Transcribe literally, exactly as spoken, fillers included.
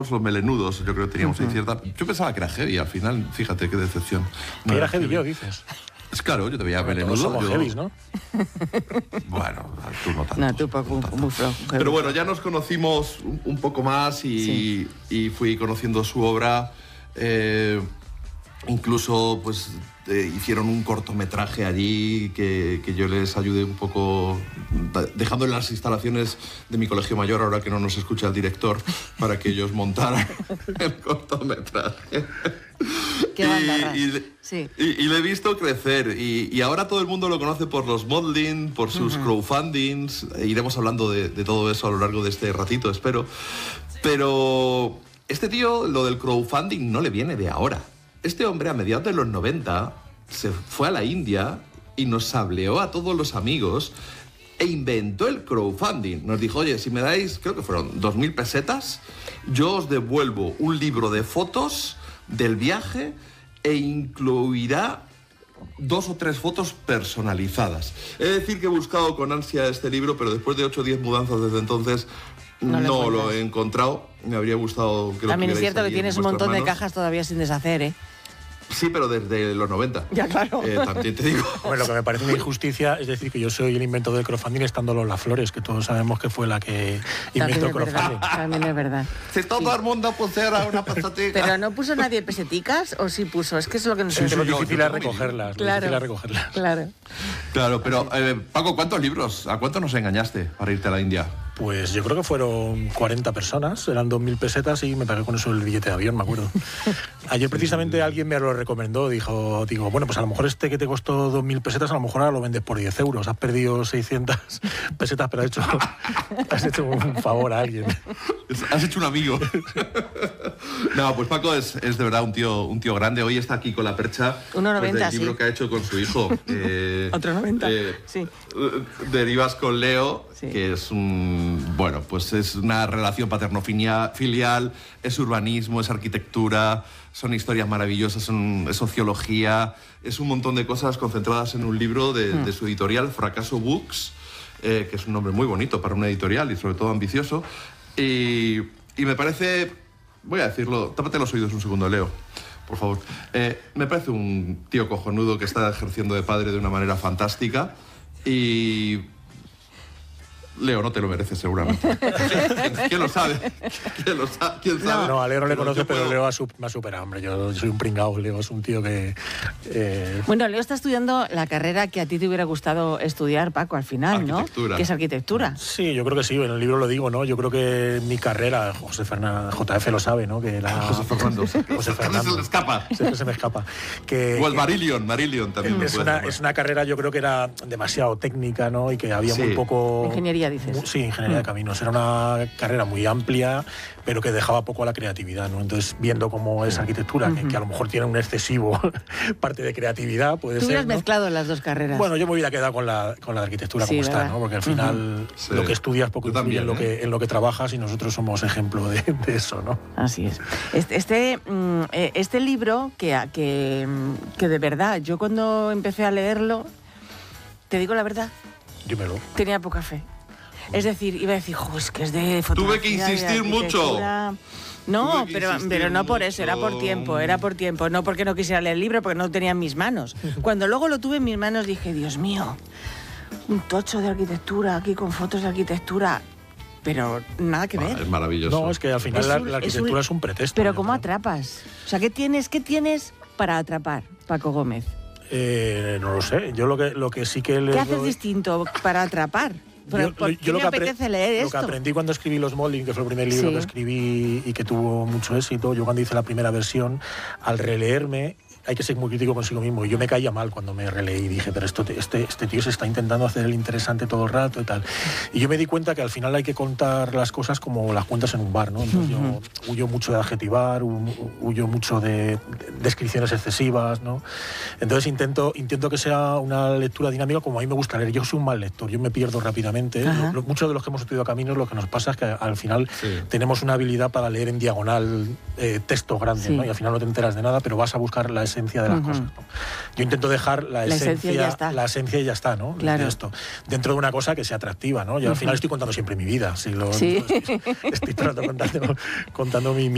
los melenudos, yo creo que teníamos ahí cierta... Yo pensaba que era heavy, al final, fíjate qué decepción. No era heavy, yo, dices. Es claro, yo te veía bueno, melenudo. Somos yo... heavies, ¿no? Bueno, tú no tanto. No, tú poco, no tanto. muy flojo. Pero bueno, ya nos conocimos un, un poco más y, sí. y fui conociendo su obra. Eh, incluso, pues, eh, hicieron un cortometraje allí que, que yo les ayudé un poco, dejando en las instalaciones de mi colegio mayor, ahora que no nos escucha el director, para que ellos montaran el cortometraje. Qué bandarras. Y, y, sí. y, y le he visto crecer y, y ahora todo el mundo lo conoce por los modeling, por sus uh-huh. crowdfundings. Iremos hablando de, de todo eso a lo largo de este ratito, espero. Pero este tío, lo del crowdfunding no le viene de ahora. Este hombre a mediados de los noventa se fue a la India y nos sableó a todos los amigos e inventó el crowdfunding. Nos dijo, oye, si me dais, creo que fueron dos mil pesetas, yo os devuelvo un libro de fotos del viaje e incluirá dos o tres fotos personalizadas. He de decir que he buscado con ansia este libro, pero después de ocho o diez mudanzas desde entonces no, no lo he encontrado. Me habría gustado que lo También es cierto que tienes un montón manos. de cajas todavía sin deshacer, ¿eh? Sí, pero desde los noventa. Ya, claro. Eh, también te digo. Bueno, lo que me parece una injusticia es decir que yo soy el inventor del crowdfunding estando Lola Flores, que todos sabemos que fue la que inventó el crowdfunding. También es verdad. Si todo sí. el mundo pusiera una pesetica. Pero no puso nadie peseticas o sí puso, es que es lo que no sé. Sí, es difícil a recogerlas. Claro. Difícil a recogerlas. Claro. Claro, pero eh, Paco, ¿cuántos libros? ¿A cuántos nos engañaste para irte a la India? Pues yo creo que fueron cuarenta personas, eran dos mil pesetas y me pagué con eso el billete de avión, me acuerdo. Ayer precisamente alguien me lo recomendó, dijo, digo, bueno, pues a lo mejor este que te costó dos mil pesetas, a lo mejor ahora lo vendes por diez euros, has perdido seiscientas pesetas, pero has hecho, has hecho un favor a alguien. Has hecho un amigo. No, pues Paco es, es de verdad un tío, un tío grande, hoy está aquí con la percha uno noventa, pues, del libro sí. que ha hecho con su hijo. Eh, Otro noventa, eh, sí. Derivas con Leo, sí. que es un, bueno, pues es una relación paterno-filial, es urbanismo, es arquitectura, son historias maravillosas, son, es sociología, es un montón de cosas concentradas en un libro de, mm. de su editorial, Fracaso Books, eh, que es un nombre muy bonito para una editorial y sobre todo ambicioso. Y, y me parece, voy a decirlo, tápate los oídos un segundo, Leo, por favor. Eh, me parece un tío cojonudo que está ejerciendo de padre de una manera fantástica y... Leo, no te lo mereces seguramente. ¿Quién lo sabe? ¿Quién lo sabe? ¿Quién sabe? No, a Leo no le conoce, pero Leo me ha superado, hombre. Yo soy un pringao, Leo es un tío que... Eh... Bueno, Leo está estudiando la carrera que a ti te hubiera gustado estudiar, Paco, al final, ¿no? Arquitectura. Que es arquitectura. Sí, yo creo que sí, en el libro lo digo, ¿no? Yo creo que mi carrera, José Fernández, J F lo sabe, ¿no? Que la... José Fernando. José Fernando. Se le escapa. Se, se me escapa. Que, o el Marillion, Marillion también. Es una, es una carrera, yo creo que era demasiado técnica, ¿no? Y que había sí. muy poco... Ingeniería, dices. Muy, sí, ingeniería de caminos. Era una carrera muy amplia, pero que dejaba poco a la creatividad, ¿no? Entonces, viendo cómo es arquitectura, uh-huh. que, que a lo mejor tiene un excesivo parte de creatividad, puede Tú ser. Tú has ¿no? mezclado las dos carreras. Bueno, yo me hubiera quedado con la, con la de arquitectura sí, como ¿verdad? Está, ¿no? Porque al final uh-huh. sí. lo que estudias poco influye también, en, lo que, ¿eh? en lo que trabajas y nosotros somos ejemplo de, de eso, ¿no? Así es. Este, este, este libro, que, que, que de verdad, yo cuando empecé a leerlo, te digo la verdad, dímelo. Tenía poca fe. Es decir, iba a decir, jo, es que es de fotografía. Tuve que insistir mucho. No, pero, pero no por eso, era por tiempo, era por tiempo. No porque no quisiera leer el libro, porque no lo tenía en mis manos. Cuando luego lo tuve en mis manos dije, Dios mío, un tocho de arquitectura aquí con fotos de arquitectura. Pero nada que ver. Ah, es maravilloso. No, es que al final es un, la, la arquitectura es un, es un pretexto. Pero ¿cómo atrapas? O sea, ¿qué tienes, qué tienes para atrapar, Paco Gómez? Eh, no lo sé. Yo lo que, lo que sí que... ¿Qué haces doy... distinto para atrapar? Pero, ¿por yo, qué yo lo me que apetece leer esto? Lo que aprendí cuando escribí Los Modeling, que fue el primer libro sí. que escribí y que tuvo mucho éxito, yo cuando hice la primera versión, al releerme, hay que ser muy crítico consigo mismo. Y yo me caía mal cuando me releí y dije, pero esto, este, este tío se está intentando hacer el interesante todo el rato y tal. Y yo me di cuenta que al final hay que contar las cosas como las cuentas en un bar, ¿no? Entonces uh-huh. yo huyo mucho de adjetivar, huyo mucho de descripciones excesivas, ¿no? Entonces intento, intento que sea una lectura dinámica como a mí me gusta leer. Yo soy un mal lector, yo me pierdo rápidamente. Uh-huh. Lo, muchos de los que hemos estudiado caminos, lo que nos pasa es que al final sí. tenemos una habilidad para leer en diagonal eh, texto grande, sí. ¿no? Y al final no te enteras de nada, pero vas a buscar la esencia de las uh-huh. cosas, ¿no? Yo intento dejar la, la esencia, esencia la esencia y ya está, ¿no? Claro. De esto, dentro de una cosa que sea atractiva, ¿no? Yo uh-huh. al final estoy contando siempre mi vida, si lo, sí. estoy, estoy contando, contando mi